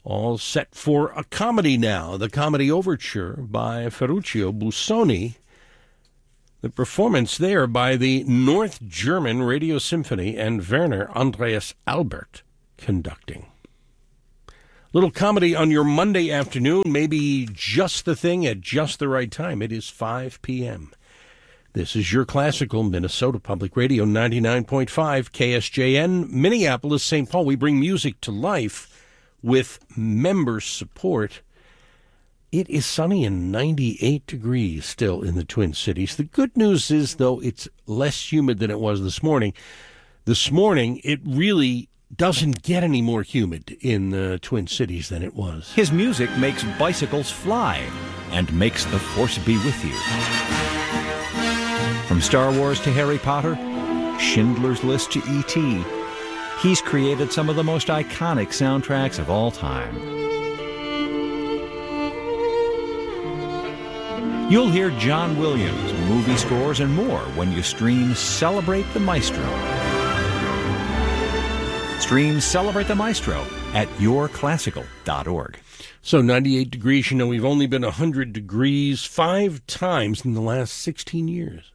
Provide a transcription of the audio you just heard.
all set for a comedy now, the comedy Overture by Ferruccio Busoni. The performance there by the North German Radio Symphony and Werner Andreas Albert conducting. Little comedy on your Monday afternoon, maybe just the thing at just the right time. It is 5 p.m. This is your classical Minnesota Public Radio 99.5 KSJN, Minneapolis, St. Paul. We bring music to life with member support. It is sunny and 98 degrees still in the Twin Cities. The good news is, though, it's less humid than it was this morning. This morning, it really doesn't get any more humid in the Twin Cities than it was. His music makes bicycles fly and makes the Force be with you. From Star Wars to Harry Potter, Schindler's List to E.T., he's created some of the most iconic soundtracks of all time. You'll hear John Williams, movie scores, and more when you stream Celebrate the Maestro. Stream Celebrate the Maestro at yourclassical.org. So 98 degrees, we've only been 100 degrees 5 times in the last 16 years.